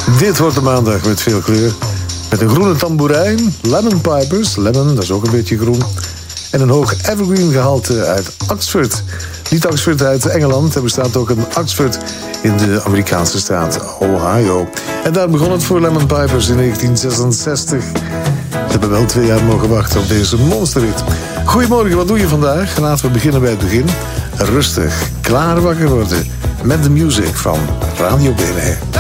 Dit wordt de maandag met veel kleur. Met een groene tamboerijn, lemon pipers, lemon, dat is ook een beetje groen. En een hoog evergreen gehalte uit Oxford. Niet Oxford uit Engeland, er bestaat ook een Oxford in de Amerikaanse staat Ohio. En daar begon het voor lemon pipers in 1966. Ze hebben wel 2 jaar mogen wachten op deze monsterhit. Goedemorgen, wat doe je vandaag? Laten we beginnen bij het begin. Rustig, klaar wakker worden met de music van Radio BNR.